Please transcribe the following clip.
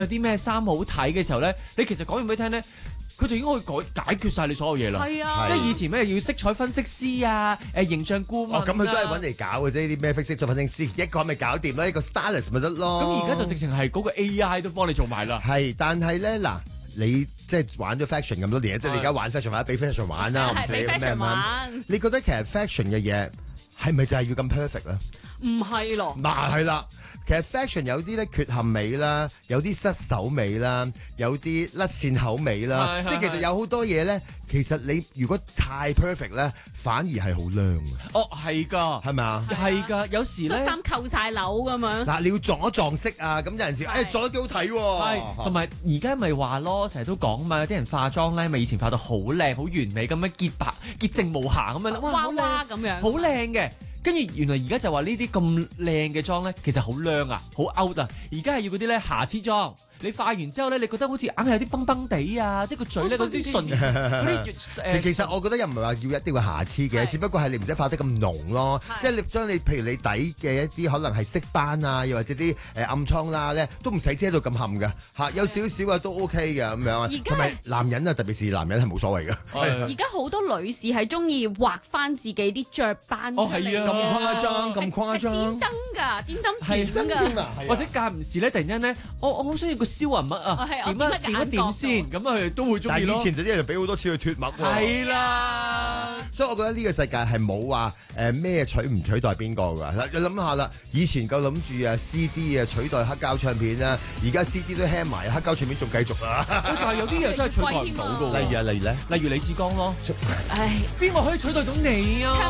有啲咩衫好睇嘅時候咧，你其實講完俾佢聽咧。佢就已經可以解決晒你所有嘢啦， 係啊， 即係以前咩要色彩分析師啊，形象顧問咁佢都係揾嚟搞嘅啫，啲咩色彩分析師一個咪搞掂啦，一個 stylist 咪得咯。 咁而家就直情係嗰個 AI 都幫你做埋啦。 係，但係咧嗱，你即係玩咗 fashion 咁多年，即係你而家玩 fashion 或者俾 fashion 玩啦， 係俾 fashion 玩。 你覺得其實 fashion 嘅嘢係咪就係要咁 perfect 咧？ 唔係咯。 嗱係啦。其實 fashion 有啲咧缺陷美啦，有啲失手美啦，有啲甩線口美啦，即係其實有好多嘢咧。其實你如果太 perfect 咧，反而係好靚嘅。 哦，係㗎， 係咪啊？ 係㗎，有時咧， 恤衫扣晒紐咁樣。 嗱，你要撞一撞色啊！咁有陣時，撞得幾好睇喎。 係，同埋而家咪話咯，成日都講嘛，有啲人化妝咧，咪以前化到好靚、好完美咁樣潔白、潔淨無瑕咁樣， 娃娃咁樣， 好靚嘅。跟住原來而家就話呢啲咁靚嘅妝咧，其實好靚啊，好 out 啊！而家係要嗰啲咧瑕疵妝，你化完之後咧，你覺得好似硬係有啲崩崩地啊，即係個嘴咧嗰啲唇嗰啲其實我覺得又唔係話要一定要瑕疵嘅，只不過係你唔使化得咁濃咯。即係你將你譬如你底嘅一啲可能係色斑啊，又或者啲暗瘡啦咧，都唔使遮到咁冚嘅嚇，有少少啊都 OK 嘅咁樣啊。同埋男人啊，特別是男人係冇所謂嘅。 而家好多女士係中意畫翻自己啲雀斑出嚟。 咁誇張，咁誇張， 點燈㗎，點燈真㗎， 或者間唔時咧，突然間咧，我好想要個消魂物啊，點一點先，咁佢都會中意咯。 但係以前就啲人俾好多錢去脫墨喎。 係啦， 所以我覺得呢個世界係冇話咩取唔取代邊個㗎。你諗下啦，以前夠諗住CD 取代黑膠唱片啦，而家 CD 都輕埋，黑膠唱片仲繼續啊。 但係有啲嘢真係取代唔到㗎喎。 例如咧， 例如李志剛咯。 唉， 邊個可以取代到你啊？